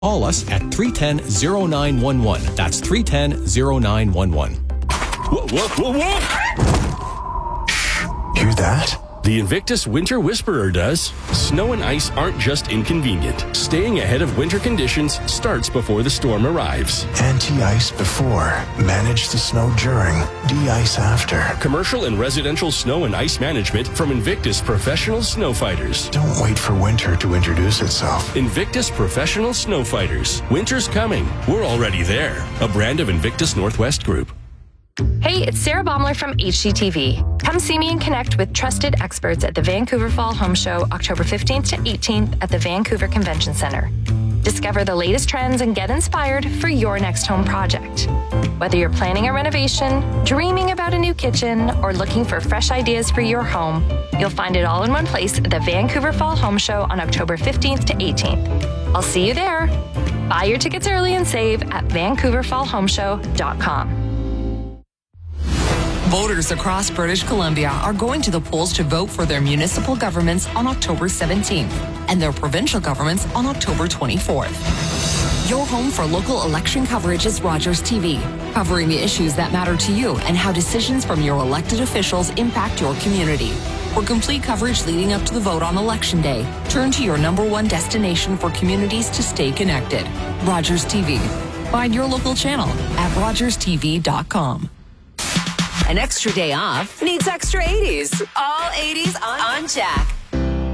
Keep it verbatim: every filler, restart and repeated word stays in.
Call us at three one zero, zero nine one one. That's three one zero, zero nine one one. Whoa, whoa, whoa, whoa! Shh. Hear that? The Invictus Winter Whisperer does. Snow and ice aren't just inconvenient. Staying ahead of winter conditions starts before the storm arrives. Anti-ice before. Manage the snow during. De-ice after. Commercial and residential snow and ice management from Invictus Professional Snow Fighters. Don't wait for winter to introduce itself. Invictus Professional Snow Fighters. Winter's coming. We're already there. A brand of Invictus Northwest Group. Hey, it's Sarah Baumler from H G T V. Come see me and connect with trusted experts at the Vancouver Fall Home Show, October fifteenth to eighteenth at the Vancouver Convention Centre. Discover the latest trends and get inspired for your next home project. Whether you're planning a renovation, dreaming about a new kitchen, or looking for fresh ideas for your home, you'll find it all in one place at the Vancouver Fall Home Show on October fifteenth to eighteenth. I'll see you there. Buy your tickets early and save at vancouver fall home show dot com. Voters across British Columbia are going to the polls to vote for their municipal governments on October seventeenth and their provincial governments on October twenty-fourth. Your home for local election coverage is Rogers T V, covering the issues that matter to you and how decisions from your elected officials impact your community. For complete coverage leading up to the vote on Election Day, turn to your number one destination for communities to stay connected. Rogers T V. Find your local channel at rogers t v dot com. An extra day off needs extra eighties. All eighties on, on Jack.